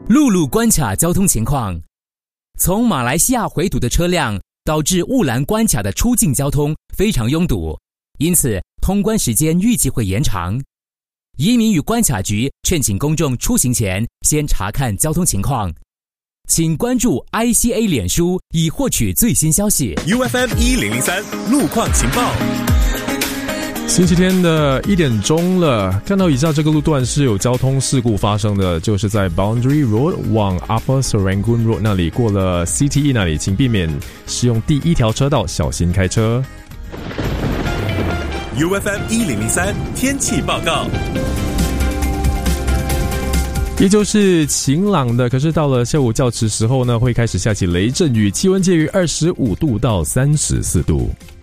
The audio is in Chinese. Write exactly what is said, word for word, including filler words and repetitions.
陆路关卡交通情况。从马来西亚回堵的车辆导致雾兰关卡的出境交通非常拥堵，因此通关时间预计会延长。移民与关卡局劝请公众出行前先查看交通情况。请关注 I C A 脸书以获取最新消息。 U F M 一零零三路况情报。 星期天的一点钟了，看到以下这个路段是有交通事故发生的，就是在 Boundary Road 往 Upper Serangoon Road 那里，过了 C T E 那里，请避免使用第一条车道，小心开车。 U F M 一零零三天气报告。 依旧是晴朗的，可是到了下午较迟时候呢，会开始下起雷阵雨，气温介于二十五度到三十四度。